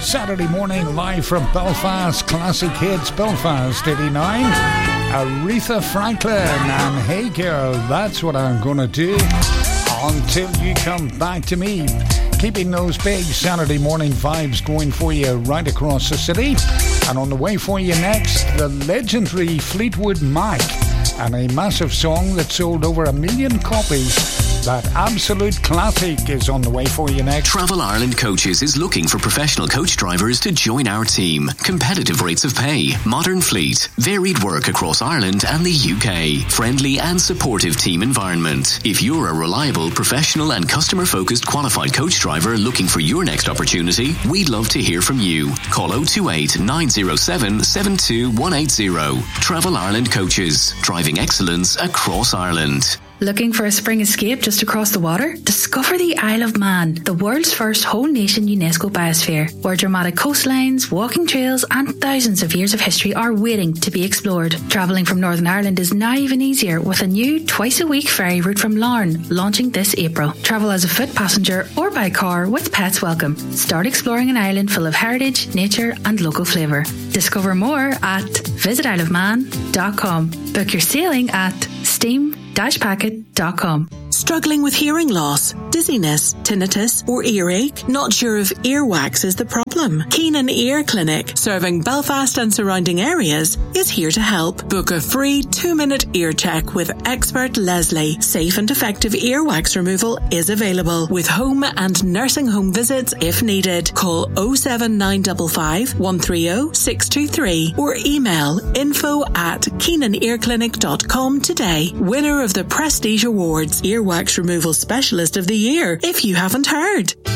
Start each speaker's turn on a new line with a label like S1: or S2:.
S1: Saturday morning, live from Belfast. Classic hits, Belfast 89. Aretha Franklin and Hey Girl, that's what I'm gonna do until you come back to me. Keeping those big Saturday morning vibes going for you right across the city. And on the way for you next, the legendary Fleetwood Mac and a massive song that sold over 1 million copies. That absolute classic is on the way for you next.
S2: Travel Ireland Coaches is looking for professional coach drivers to join our team. Competitive rates of pay, modern fleet, varied work across Ireland and the UK, friendly and supportive team environment. If you're a reliable, professional and customer-focused qualified coach driver looking for your next opportunity, we'd love to hear from you. Call 028 907 72180. Travel Ireland Coaches, driving excellence across Ireland.
S3: Looking for a spring escape just across the water? Discover the Isle of Man, the world's first whole nation UNESCO biosphere, where dramatic coastlines, walking trails and thousands of years of history are waiting to be explored. Travelling from Northern Ireland is now even easier with a new twice-a-week ferry route from Larne launching this April. Travel as a foot passenger or by car with pets welcome. Start exploring an island full of heritage, nature and local flavour. Discover more at visitisleofman.com. Book your sailing at steam-packet.com.
S4: Struggling with hearing loss, dizziness, tinnitus or earache? Not sure if earwax is the problem? Keenan Ear Clinic, serving Belfast and surrounding areas, is here to help. Book a free 2-minute ear check with expert Leslie. Safe and effective earwax removal is available with home and nursing home visits if needed. Call 07955 130 623 or email info@keenanearclinic.com today. Winner of the Prestige Awards, Earwax Removal Specialist of the Year, if you haven't heard.